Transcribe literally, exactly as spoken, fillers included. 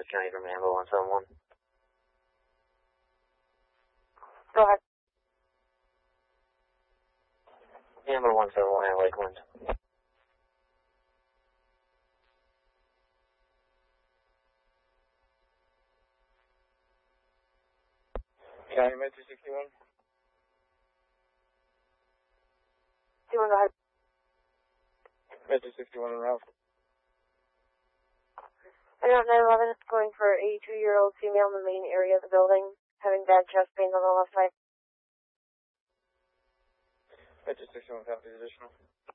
Lake County from Amber one seven one. Go ahead. Amber one seven one in Lakeland. County Metro sixty-one. Do you want to go ahead? Metro sixty-one in Ralph. I don't know, eleven is going for an eighty-two-year-old female in the main area of the building, having bad chest pain on the left side. Metro sixty-one, copy additional.